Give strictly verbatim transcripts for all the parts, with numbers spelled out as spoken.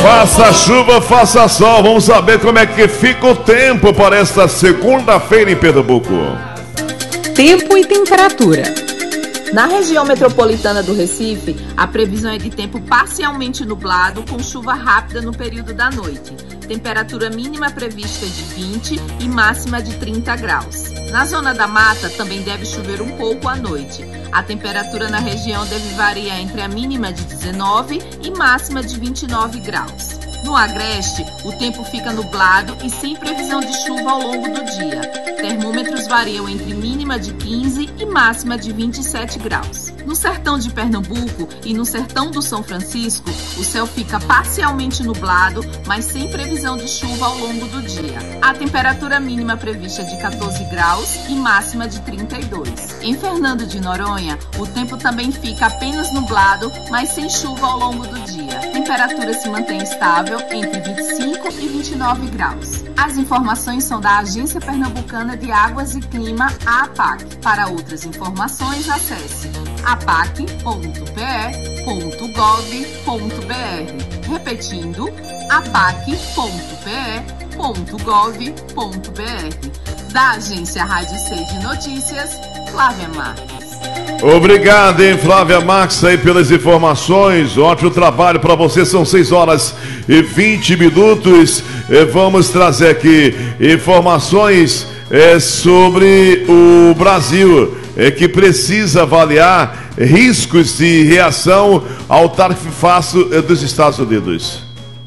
Faça chuva, faça sol, vamos saber como é que fica o tempo para esta segunda-feira em Pernambuco. Tempo e temperatura. Na região metropolitana do Recife, a previsão é de tempo parcialmente nublado, com chuva rápida no período da noite. Temperatura mínima prevista de vinte e máxima de trinta graus. Na zona da mata, também deve chover um pouco à noite. A temperatura na região deve variar entre a mínima de dezenove e máxima de vinte e nove graus. No Agreste, o tempo fica nublado e sem previsão de chuva ao longo do dia. Termômetros variam entre mínima de quinze e máxima de vinte e sete graus. No sertão de Pernambuco e no sertão do São Francisco, o céu fica parcialmente nublado, mas sem previsão de chuva ao longo do dia. A temperatura mínima prevista é de catorze graus e máxima de trinta e dois. Em Fernando de Noronha, o tempo também fica apenas nublado, mas sem chuva ao longo do dia. A temperatura se mantém estável entre vinte e cinco e vinte e nove graus. As informações são da Agência Pernambucana de Águas e Clima, a APAC. Para outras informações, acesse apac ponto p e ponto gov ponto b r. Repetindo, apac ponto p e ponto gov ponto b r. Da Agência Rádio C de Notícias, Flávia Marques. Obrigado, hein, Flávia Marques, aí pelas informações. Ótimo trabalho para você. São seis horas e vinte minutos. E vamos trazer aqui informações é, sobre o Brasil, é, que precisa avaliar riscos de reação ao tarifaço dos Estados Unidos.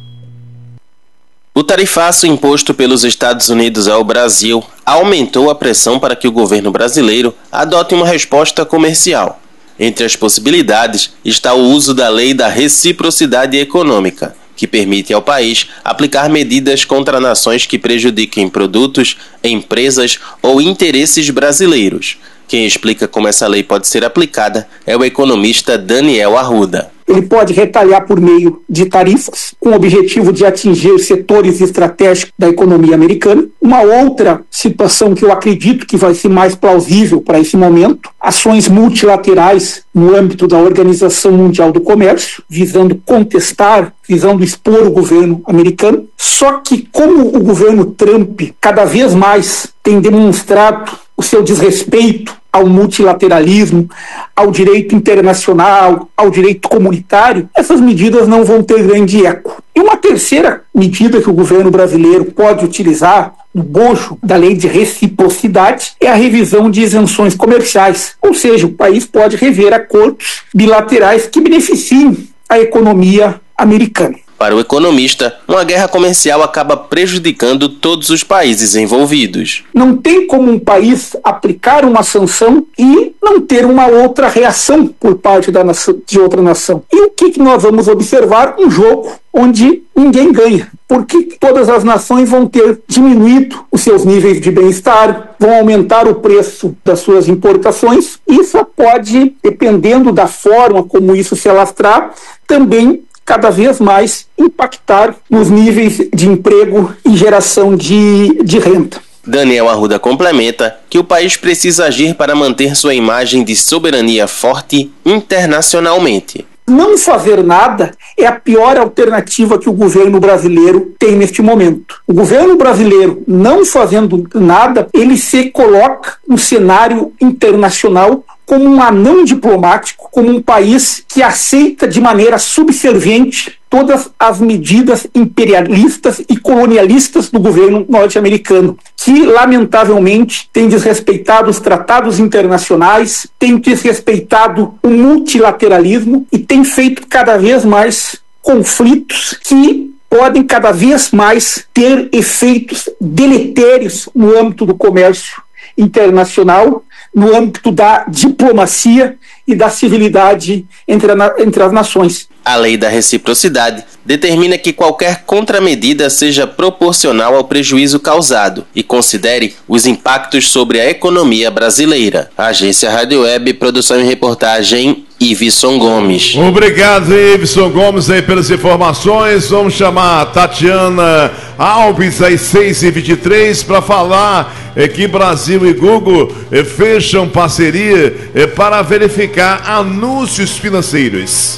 O tarifaço imposto pelos Estados Unidos ao Brasil aumentou a pressão para que o governo brasileiro adote uma resposta comercial. Entre as possibilidades está o uso da Lei da Reciprocidade Econômica, que permite ao país aplicar medidas contra nações que prejudiquem produtos, empresas ou interesses brasileiros. Quem explica como essa lei pode ser aplicada é o economista Daniel Arruda. Ele pode retalhar por meio de tarifas, com o objetivo de atingir setores estratégicos da economia americana. Uma outra situação que eu acredito que vai ser mais plausível para esse momento, ações multilaterais no âmbito da Organização Mundial do Comércio, visando contestar, visando expor o governo americano. Só que como o governo Trump cada vez mais tem demonstrado o seu desrespeito ao multilateralismo, ao direito internacional, ao direito comunitário, essas medidas não vão ter grande eco. E uma terceira medida que o governo brasileiro pode utilizar no bojo da lei de reciprocidade é a revisão de isenções comerciais, ou seja, o país pode rever acordos bilaterais que beneficiem a economia americana. Para o economista, uma guerra comercial acaba prejudicando todos os países envolvidos. Não tem como um país aplicar uma sanção e não ter uma outra reação por parte da nação, de outra nação. E o que, que nós vamos observar? Um jogo onde ninguém ganha, porque todas as nações vão ter diminuído os seus níveis de bem-estar, vão aumentar o preço das suas importações. Isso pode, dependendo da forma como isso se alastrar, também cada vez mais impactar nos níveis de emprego e geração de, de renda. Daniel Arruda complementa que o país precisa agir para manter sua imagem de soberania forte internacionalmente. Não fazer nada é a pior alternativa que o governo brasileiro tem neste momento. O governo brasileiro, não fazendo nada, ele se coloca no cenário internacional como um anão diplomático, como um país que aceita de maneira subserviente todas as medidas imperialistas e colonialistas do governo norte-americano, que, lamentavelmente, tem desrespeitado os tratados internacionais, tem desrespeitado o multilateralismo e tem feito cada vez mais conflitos que podem cada vez mais ter efeitos deletérios no âmbito do comércio internacional, no âmbito da diplomacia e da civilidade entre, a, entre as nações. A lei da reciprocidade determina que qualquer contramedida seja proporcional ao prejuízo causado e considere os impactos sobre a economia brasileira. Agência Rádio Web, produção e reportagem, Iveson Gomes. Obrigado, Iveson Gomes, aí pelas informações. Vamos chamar a Tatiana Alves às seis e vinte e três para falar é, que Brasil e Google é, fecham parceria é, para verificar anúncios financeiros.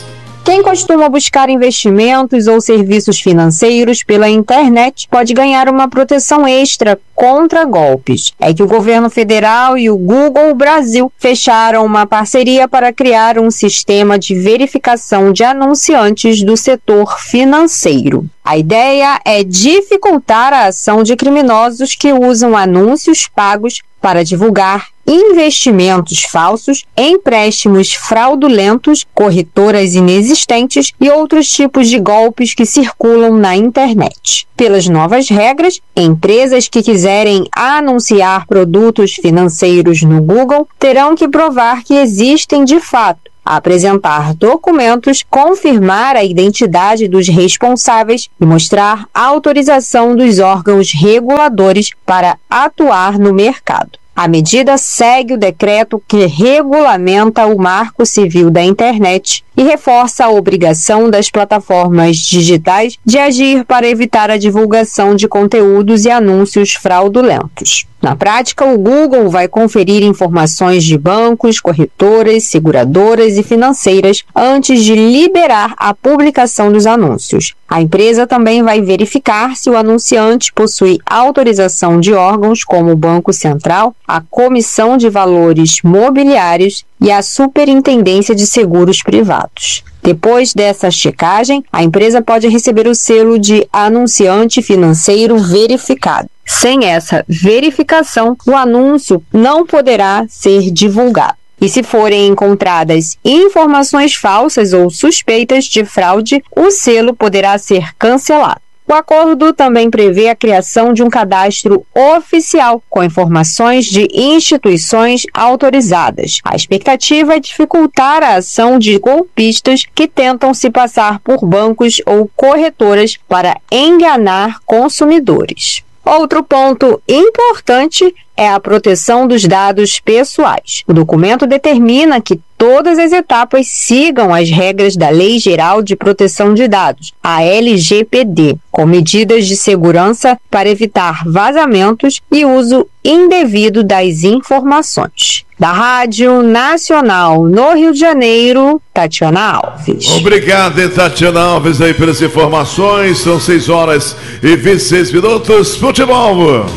Quem costuma buscar investimentos ou serviços financeiros pela internet pode ganhar uma proteção extra contra golpes. É que o governo federal e o Google Brasil fecharam uma parceria para criar um sistema de verificação de anunciantes do setor financeiro. A ideia é dificultar a ação de criminosos que usam anúncios pagos para divulgar investimentos falsos, empréstimos fraudulentos, corretoras inexistentes e outros tipos de golpes que circulam na internet. Pelas novas regras, empresas que quiserem anunciar produtos financeiros no Google terão que provar que existem de fato, apresentar documentos, confirmar a identidade dos responsáveis e mostrar a autorização dos órgãos reguladores para atuar no mercado. A medida segue o decreto que regulamenta o Marco Civil da Internet e reforça a obrigação das plataformas digitais de agir para evitar a divulgação de conteúdos e anúncios fraudulentos. Na prática, o Google vai conferir informações de bancos, corretoras, seguradoras e financeiras antes de liberar a publicação dos anúncios. A empresa também vai verificar se o anunciante possui autorização de órgãos como o Banco Central, a Comissão de Valores Mobiliários e a Superintendência de Seguros Privados. Depois dessa checagem, a empresa pode receber o selo de anunciante financeiro verificado. Sem essa verificação, o anúncio não poderá ser divulgado. E se forem encontradas informações falsas ou suspeitas de fraude, o selo poderá ser cancelado. O acordo também prevê a criação de um cadastro oficial com informações de instituições autorizadas. A expectativa é dificultar a ação de golpistas que tentam se passar por bancos ou corretoras para enganar consumidores. Outro ponto importante é a proteção dos dados pessoais. O documento determina que todas as etapas sigam as regras da Lei Geral de Proteção de Dados, a L G P D, com medidas de segurança para evitar vazamentos e uso indevido das informações. Da Rádio Nacional no Rio de Janeiro, Tatiana Alves. Obrigado, Tatiana Alves, aí pelas informações. São seis horas e vinte e seis minutos. Futebol.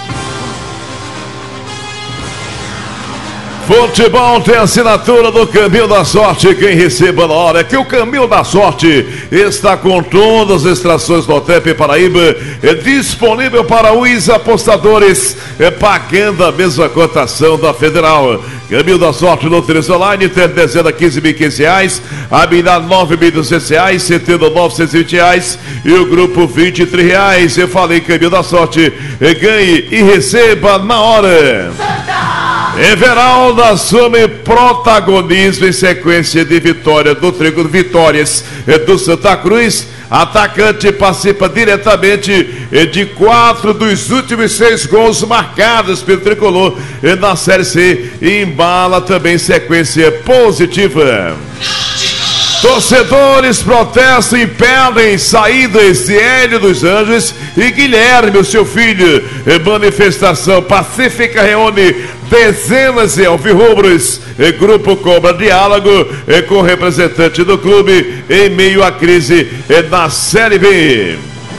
Futebol tem assinatura do Caminho da Sorte. Quem receba na hora é que o Caminho da Sorte está com todas as extrações do Otep Paraíba, é disponível para os apostadores, é pagando a mesma cotação da Federal. Caminho da Sorte no Loterias Online, tem dezena quinze mil e quinhentos reais, a Minar nove mil e duzentos reais, Centeno novecentos e vinte reais e o Grupo vinte e três reais. Eu falei Caminho da Sorte, ganhe e receba na hora. Everaldo assume protagonismo em sequência de vitória do Trigo Vitórias do Santa Cruz. Atacante participa diretamente de quatro dos últimos seis gols marcados pelo Tricolor na Série C e embala também sequência positiva. Torcedores protestam e pedem saídas de Hélio dos Anjos e Guilherme, o seu filho. Manifestação pacífica reúne dezenas de alvirrubros. Grupo cobra diálogo com representante do clube em meio à crise na Série B.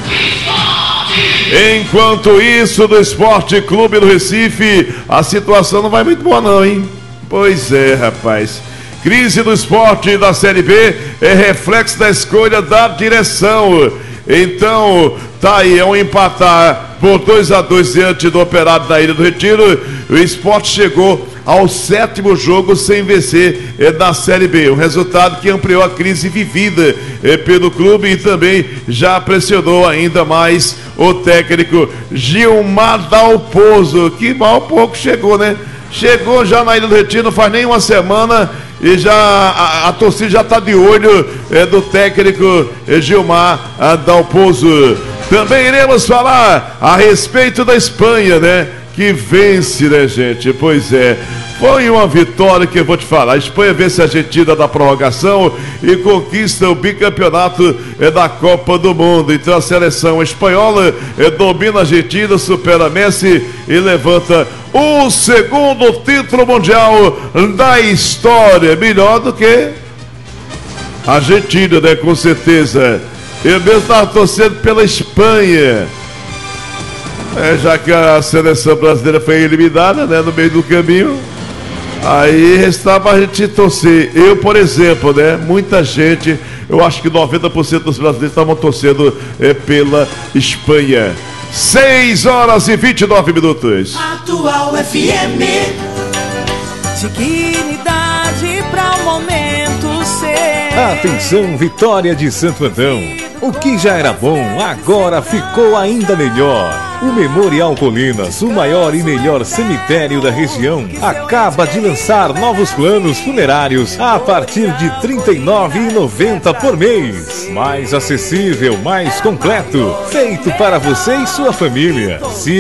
Enquanto isso, no Esporte Clube do Recife, a situação não vai muito boa não, hein? Pois é, rapaz. Crise do esporte da Série B é reflexo da escolha da direção. Então, tá aí, é um empatar por dois a dois diante do Operário da Ilha do Retiro. O Sport chegou ao sétimo jogo sem vencer é, na Série B. Um resultado que ampliou a crise vivida é, pelo clube e também já pressionou ainda mais o técnico Gilmar Dalpozo, que mal pouco chegou, né? Chegou já na Ilha do Retiro, não faz nem uma semana e já a, a torcida já está de olho é, do técnico é, Gilmar Dalpozo. Também iremos falar a respeito da Espanha, né? Que vence, né, gente? Pois é. Foi uma vitória que eu vou te falar. A Espanha vence a Argentina da prorrogação e conquista o bicampeonato da Copa do Mundo. Então a seleção espanhola domina a Argentina, supera a Messi e levanta o segundo título mundial da história. Melhor do que Argentina, né? Com certeza. Eu mesmo estava torcendo pela Espanha. É, já que a seleção brasileira foi eliminada, né? No meio do caminho. Aí restava a gente torcer. Eu, por exemplo, né? Muita gente, eu acho que noventa por cento dos brasileiros estavam torcendo é, pela Espanha. seis horas e vinte e nove minutos. Atual F M. Dignidade para o momento ser. Atenção, Vitória de Santo Antão. O que já era bom, agora ficou ainda melhor. O Memorial Colinas, o maior e melhor cemitério da região, acaba de lançar novos planos funerários a partir de trinta e nove reais e noventa centavos por mês. Mais acessível, mais completo, feito para você e sua família. Se